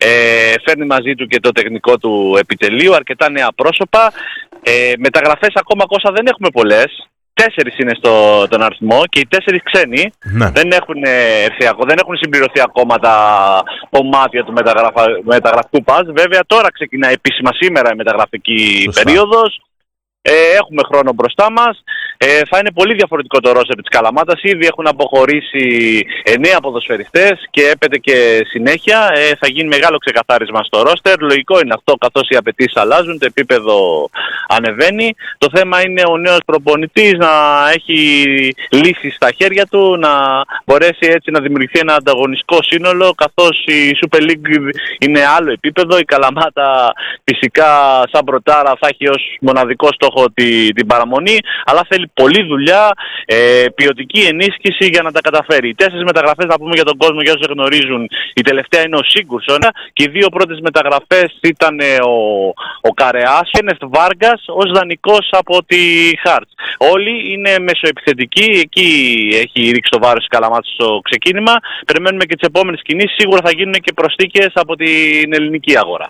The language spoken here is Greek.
Φέρνει μαζί του και το τεχνικό του επιτελείο, αρκετά νέα πρόσωπα. Μεταγραφές ακόμα Κώστα δεν έχουμε πολλές. 4 είναι στον αριθμό και οι 4 ξένοι. Ναι. Δεν έχουν συμπληρωθεί ακόμα τα κομμάτια του μεταγραφικού παζ. Βέβαια τώρα ξεκινάει επίσημα σήμερα η μεταγραφική περίοδος. Έχουμε χρόνο μπροστά μας. Θα είναι πολύ διαφορετικό το ρόστερ της Καλαμάτας. Ήδη έχουν αποχωρήσει 9 ποδοσφαιριστές και έπεται και συνέχεια. Θα γίνει μεγάλο ξεκαθάρισμα στο ρόστερ. Λογικό είναι αυτό, καθώς οι απαιτήσεις αλλάζουν, το επίπεδο ανεβαίνει. Το θέμα είναι ο νέος προπονητής να έχει λύσεις στα χέρια του, να μπορέσει έτσι να δημιουργηθεί ένα ανταγωνιστικό σύνολο, καθώς η Super League είναι άλλο επίπεδο. Η Καλαμάτα φυσικά σαν πρωτάρα θα έχει ως μοναδικό στόχο την παραμονή, αλλά θέλει πολλή δουλειά, ποιοτική ενίσχυση για να τα καταφέρει. Οι 4 μεταγραφές, να πούμε για τον κόσμο, για όσους γνωρίζουν, η τελευταία είναι ο Σίγκουρσον και οι 2 πρώτες μεταγραφές ήταν ο Καρεάς και ο Κένεθ Βάργκας ως δανεικός από τη Χάρτς. Όλοι είναι μεσοεπιθετικοί, εκεί έχει ρίξει το βάρος της Καλαμάτας στο ξεκίνημα. Περιμένουμε και τις επόμενες κινήσεις, σίγουρα θα γίνουν και προσθήκες από την ελληνική αγορά.